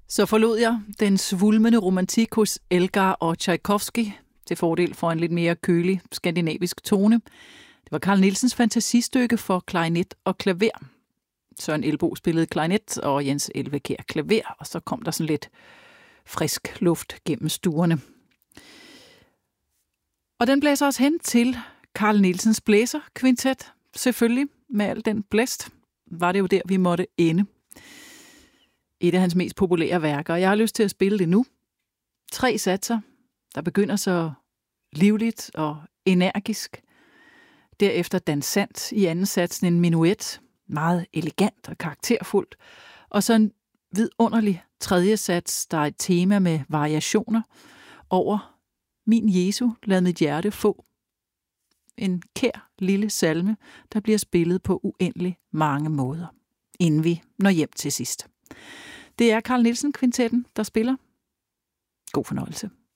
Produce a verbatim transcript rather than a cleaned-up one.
Så forlod jeg den svulmende romantik hos Elgar og Tchaikovsky til fordel for en lidt mere kølig skandinavisk tone. Det var Carl Nielsens fantasistykke for klarinet og klaver. Søren Elbo spillede klarinet, og Jens Elvekjær klaver, og så kom der sådan lidt frisk luft gennem stuerne. Og den blæser os hen til Carl Nielsens blæserkvintet. Selvfølgelig, med al den blæst, var det jo der, vi måtte ende. Et af hans mest populære værker. Jeg har lyst til at spille det nu. Tre satser, der begynder så livligt og energisk. Derefter dansant i anden satsen en menuet, meget elegant og karakterfuldt. Og så en vidunderlig tredje sats, der er et tema med variationer over Min Jesu, lad mit hjerte få. En kær lille salme, der bliver spillet på uendelig mange måder, inden vi når hjem til sidst. Det er Carl Nielsen Kvintetten, der spiller. God fornøjelse.